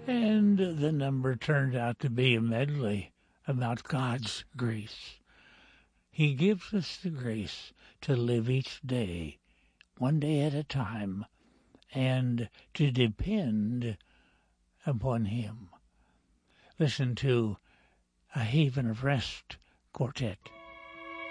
And the number turned out to be a medley about God's grace. He gives us the grace to live each day, one day at a time, and to depend upon Him. Listen to A Haven of Rest Quartet.